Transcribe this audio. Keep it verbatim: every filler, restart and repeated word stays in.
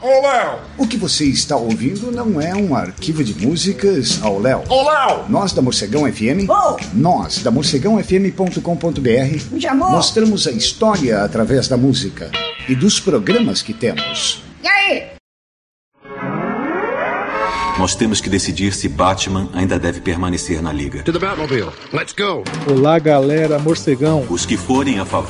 Ô, Léo! O que você está ouvindo não é um arquivo de músicas ao Léo. Ô, Léo! Nós da Morcegão F M, Oh! nós da morcegão f m ponto com ponto b r, Me chamou? mostramos a história através da música e dos programas que temos. E aí? Nós temos que decidir se Batman ainda deve permanecer na Liga. To the Batmobile. Let's go! Olá, galera, Morcegão. Os que forem a favor